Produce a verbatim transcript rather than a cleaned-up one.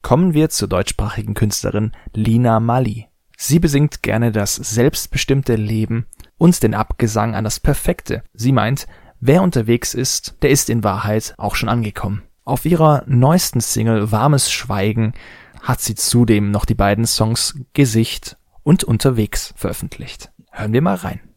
Kommen wir zur deutschsprachigen Künstlerin Lina Marley. Sie besingt gerne das selbstbestimmte Leben und den Abgesang an das Perfekte. Sie meint, wer unterwegs ist, der ist in Wahrheit auch schon angekommen. Auf ihrer neuesten Single Warmes Schweigen hat sie zudem noch die beiden Songs Gesicht und Unterwegs veröffentlicht. Hören wir mal rein.